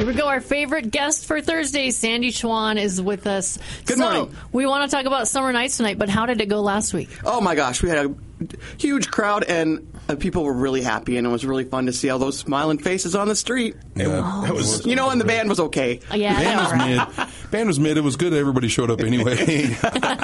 Here we go. Our favorite guest for Thursday, Sandy Schwan, is with us. Good morning. We want to talk about Summer Nights tonight, but how did it go last week? Oh, my gosh. We had a huge crowd, and people were really happy, and it was really fun to see all those smiling faces on the street. Yeah, that was. And the band was okay. Yeah, Band was mid. Band was mid. It was good. Everybody showed up anyway.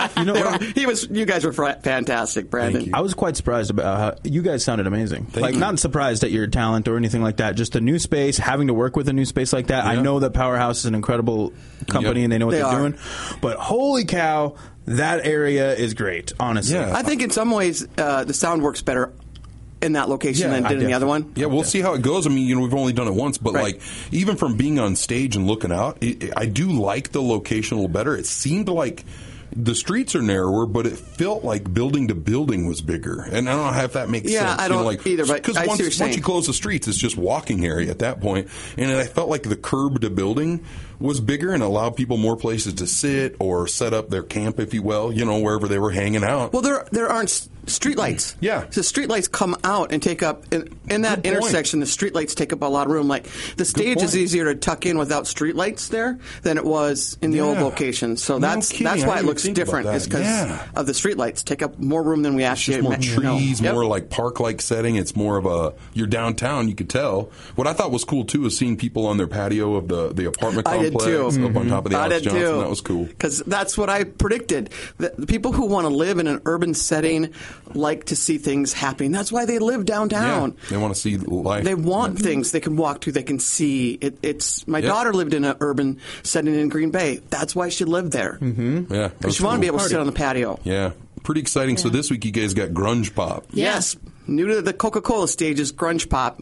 You guys were fantastic, Brandon. I was quite surprised about how you guys sounded amazing. Not surprised at your talent or anything like that. Just a new space, having to work with a new space like that. Yeah. I know that Powerhouse is an incredible company and they know what they're doing. But holy cow, that area is great, honestly. Yeah. I think in some ways the sound works better in that location than it did in the other one. Yeah, we'll see how it goes. I mean, we've only done it once, but even from being on stage and looking out, I do like the location a little better. It seemed like the streets are narrower, but it felt like building to building was bigger. And I don't know if that makes sense. Yeah, I don't either, but because once you close the streets, it's just walking area at that point. And I felt like the curb to building was bigger and allowed people more places to sit or set up their camp, if you will, wherever they were hanging out. Well, there aren't streetlights. Yeah. So streetlights come out and take up, in that intersection, the streetlights take up a lot of room. Like, the stage is easier to tuck in without streetlights there than it was in the old location. So that's why it looks different, is because of the streetlights take up more room than we actually more trees, more like park-like setting. It's more of you're downtown, you could tell. What I thought was cool, too, is seeing people on their patio of the apartment complex up on top of the Alex Johnson. That was cool. Because that's what I predicted. The people who want to live in an urban setting like to see things happening. That's why they live downtown. Yeah, they want to see life. They want things they can walk to, they can see. My daughter lived in an urban setting in Green Bay. That's why she lived there. Mm-hmm. Yeah, because she wanted to be able to sit on the patio. Yeah, pretty exciting. Yeah. So this week you guys got Grunge Pop. Yes. New to the Coca-Cola stage is Grunge Pop.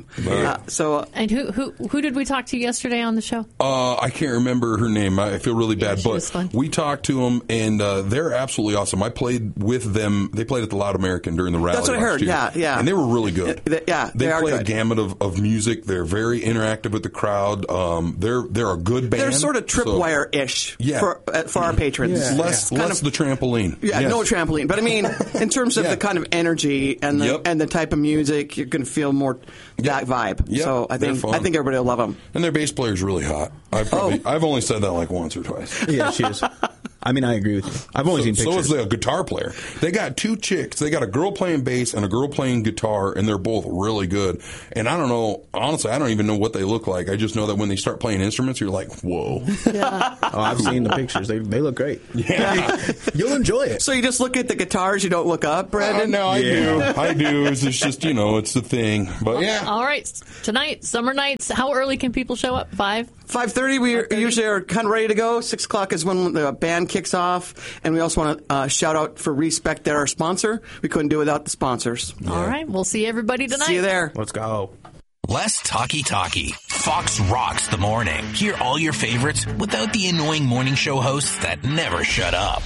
And who did we talk to yesterday on the show? I can't remember her name. I feel really bad, but we talked to them, and they're absolutely awesome. I played with them. They played at the Loud American during the rally. That's what I heard. Year, yeah. And they were really good. They play a gamut of music. They're very interactive with the crowd. They're a good band. They're sort of Tripwire-ish for our patrons. Yeah. Less the trampoline. Yeah, no trampoline. But I mean, in terms of the kind of energy and the type of music, you're going to feel more that vibe. Yep. So I think everybody will love them. And their bass player's really hot. I've only said that like once or twice. Yeah, she is. I mean, I agree with you. I've only seen pictures. So is the guitar player. They got two chicks. They got a girl playing bass and a girl playing guitar, and they're both really good. And I don't know, honestly, I don't even know what they look like. I just know that when they start playing instruments, you're like, whoa. Yeah. I've seen the pictures. They look great. Yeah. You'll enjoy it. So you just look at the guitars, you don't look up, Brandon? No, I do. I do. It's just, it's the thing. But yeah. All right. Tonight, Summer Nights. How early can people show up? 5:30. We usually are kind of ready to go. 6 o'clock is when the band kicks off. And we also want to shout out for Respect. They're our sponsor. We couldn't do it without the sponsors. Yeah. All right. We'll see everybody tonight. See you there. Let's go. Less talky-talky. Fox rocks the morning. Hear all your favorites without the annoying morning show hosts that never shut up.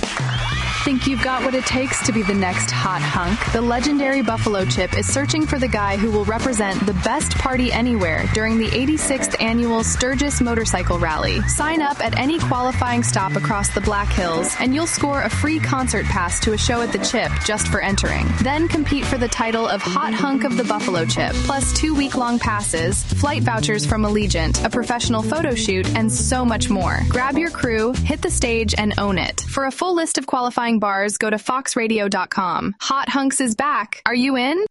Think you've got what it takes to be the next hot hunk? The legendary Buffalo Chip is searching for the guy who will represent the best party anywhere during the 86th annual Sturgis Motorcycle Rally. Sign up at any qualifying stop across the Black Hills, and you'll score a free concert pass to a show at the Chip just for entering. Then compete for the title of Hot Hunk of the Buffalo Chip, plus 2 week-long passes, flight vouchers from Allegiant, a professional photo shoot, and so much more. Grab your crew, hit the stage, and own it. For a full list of qualifying bars, go to foxradio.com. Hot Hunks is back. Are you in?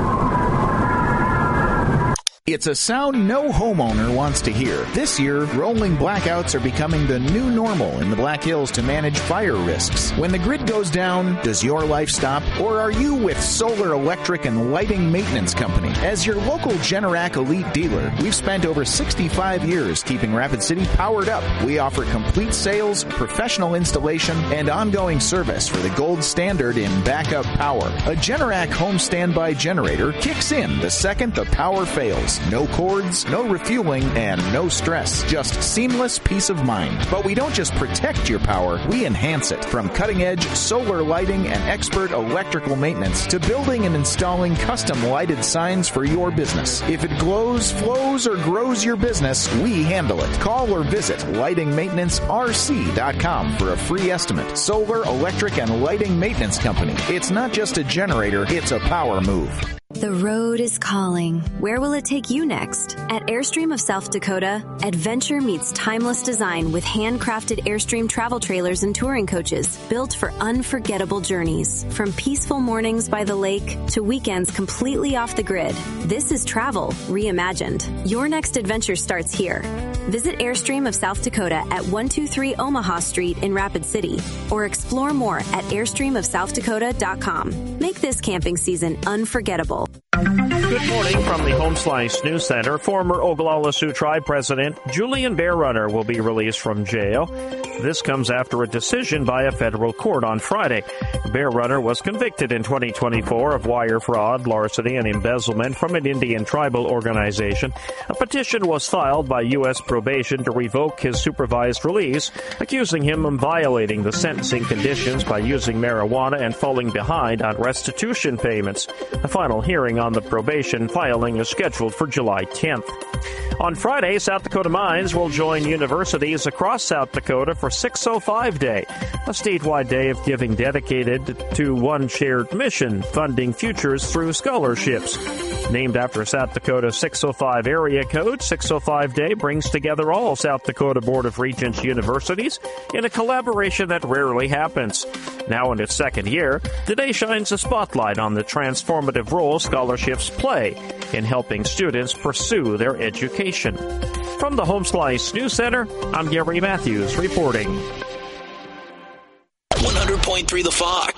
It's a sound no homeowner wants to hear. This year, rolling blackouts are becoming the new normal in the Black Hills to manage fire risks. When the grid goes down, does your life stop? Or are you with Solar Electric and Lighting Maintenance Company? As your local Generac Elite dealer, we've spent over 65 years keeping Rapid City powered up. We offer complete sales, professional installation, and ongoing service for the gold standard in backup power. A Generac home standby generator kicks in the second the power fails. No cords, no refueling, and no stress. Just seamless peace of mind. But we don't just protect your power, we enhance it. From cutting-edge solar lighting and expert electrical maintenance to building and installing custom lighted signs for your business. If it glows, flows, or grows your business, we handle it. Call or visit lightingmaintenancerc.com for a free estimate. Solar, Electric, and Lighting Maintenance Company. It's not just a generator, it's a power move. The road is calling. Where will it take you next? At Airstream of South Dakota, adventure meets timeless design with handcrafted Airstream travel trailers and touring coaches built for unforgettable journeys. From peaceful mornings by the lake to weekends completely off the grid, this is travel reimagined. Your next adventure starts here. Visit Airstream of South Dakota at 123 Omaha Street in Rapid City or explore more at airstreamofsouthdakota.com. Make this camping season unforgettable. Good morning from the Home Slice News Center. Former Oglala Sioux Tribe President Julian Bear Runner will be released from jail. This comes after a decision by a federal court on Friday. Bear Runner was convicted in 2024 of wire fraud, larceny, and embezzlement from an Indian tribal organization. A petition was filed by U.S. probation to revoke his supervised release, accusing him of violating the sentencing conditions by using marijuana and falling behind on restitution payments. A final hearing on the probation filing is scheduled for July 10th. On Friday, South Dakota Mines will join universities across South Dakota for 605 Day, a statewide day of giving dedicated to one shared mission, funding futures through scholarships. Named after South Dakota's 605 area code, 605 Day brings together all South Dakota Board of Regents universities in a collaboration that rarely happens. Now in its second year, today shines a spotlight on the transformative role scholarships play in helping students pursue their education. From the Home Slice News Center, I'm Gary Matthews reporting. 100.3 The Fox.